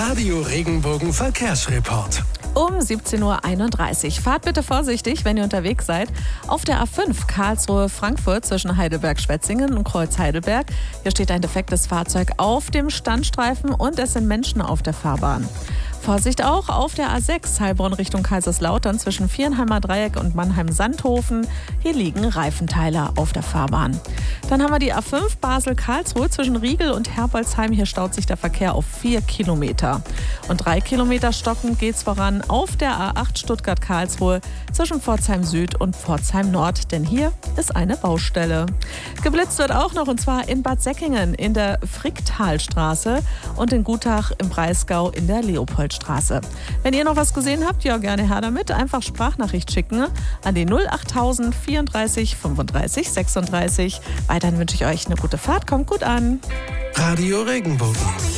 Radio Regenbogen Verkehrsreport. Um 17.31 Uhr. Fahrt bitte vorsichtig, wenn ihr unterwegs seid. Auf der A5 Karlsruhe-Frankfurt zwischen Heidelberg-Schwetzingen und Kreuz-Heidelberg. Hier steht ein defektes Fahrzeug auf dem Standstreifen und es sind Menschen auf der Fahrbahn. Vorsicht auch auf der A6 Heilbronn Richtung Kaiserslautern zwischen Vierenheimer Dreieck und Mannheim-Sandhofen. Hier liegen Reifenteiler auf der Fahrbahn. Dann haben wir die A5 Basel-Karlsruhe zwischen Riegel und Herbolzheim. Hier staut sich der Verkehr auf 4 Kilometer. Und 3 Kilometer stockend geht's voran auf der A8 Stuttgart-Karlsruhe zwischen Pforzheim Süd und Pforzheim Nord. Denn hier ist eine Baustelle. Geblitzt wird auch noch, und zwar in Bad Säckingen in der Fricktalstraße und in Gutach im Breisgau in der Leopoldstraße. Wenn ihr noch was gesehen habt, ja, gerne her damit. Einfach Sprachnachricht schicken an die 08000 34 35 36. Weiterhin wünsche ich euch eine gute Fahrt. Kommt gut an. Radio Regenbogen.